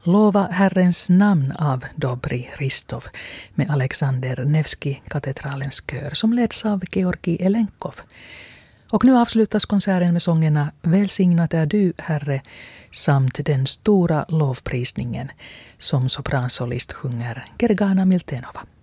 Lova Herrens namn av Dobry Hristov med Alexander Nevsky katedralens kör som leds av Georgi Elenkov. Och nu avslutas konserten med sångerna Välsignat är du, Herre, samt den stora lovprisningen som sopransolist sjunger Gergana Miltenova.